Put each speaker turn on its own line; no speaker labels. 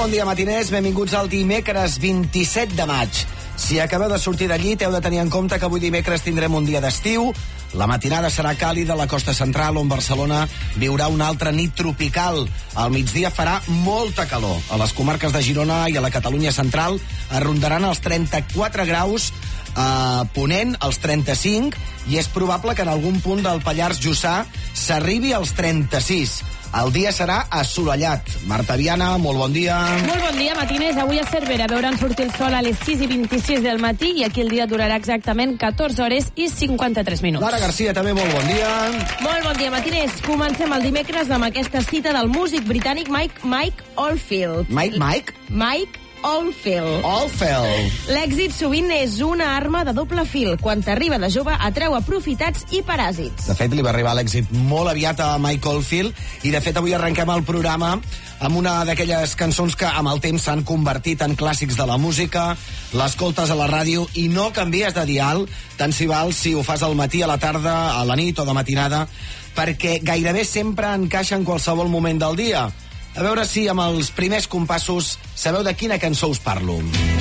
bon dia, matiners. Benvinguts al dimecres 27 de maig. Si acabeu de sortir de llit, heu de tenir en compte que avui dimecres tindrem un dia d'estiu. La matinada serà càlida a la costa central, on Barcelona viurà una altra nit tropical. Al migdia farà molta calor. A les comarques de Girona i a la Catalunya central es rondaran els 34 graus, a Ponent els 35, i és probable que en algun punt del Pallars Jussà s'arribi als 36. El dia serà assolellat. Marta Viana, molt bon dia.
Molt bon dia, matiners. Avui a Cervera veuran sortir el sol a les 6:26 del matí i aquí el dia durarà exactament 14 hores i 53 minuts.
Lara Garcia, també molt bon dia.
Molt bon dia, matiners. Comencem el dimecres amb aquesta cita del músic britànic Mike Oldfield. Mike Oldfield. L'èxit sovint és una arma de doble fil. Quan t'arriba de jove, atreu aprofitats i paràsits.
De fet, li va arribar l'èxit molt aviat a Mike Oldfield, i de fet avui arrenquem el programa amb una d'aquelles cançons que amb el temps s'han convertit en clàssics de la música. L'escoltes a la ràdio i no canvies de dial, tant si val si ho fas al matí, a la tarda, a la nit o de matinada, perquè gairebé sempre encaixa en qualsevol moment del dia. A veure si amb els primers compassos sabeu de quina cançó us parlo.